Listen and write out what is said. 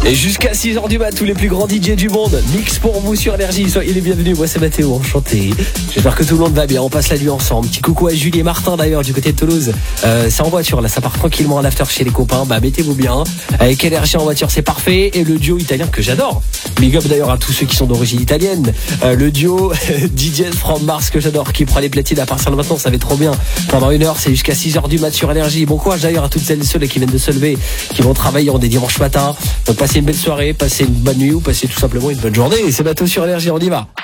Et jusqu'à 6h du mat, tous les plus grands DJ du monde mix pour vous sur Énergie. Soyez les bienvenus, moi c'est Mathéo, enchanté. J'espère que tout le monde va bien, on passe la nuit ensemble. Petit coucou à Julie et Martin d'ailleurs du côté de Toulouse. C'est en voiture là, ça part tranquillement à l'after chez les copains. Bah mettez-vous bien. Avec Énergie en voiture c'est parfait. Et le duo italien que j'adore. Big up d'ailleurs à tous ceux qui sont d'origine italienne. Le duo DJ from Mars que j'adore, qui prend les platines à partir de maintenant, ça va être trop bien. Pendant 1 heure, c'est jusqu'à 6h du mat sur Énergie. Bon courage d'ailleurs à toutes celles et ceux qui viennent de se lever, qui vont travailler en des dimanches matins. Donc passez une belle soirée, passez une bonne nuit ou passez tout simplement une bonne journée. C'est bateau sur Énergie, on y va.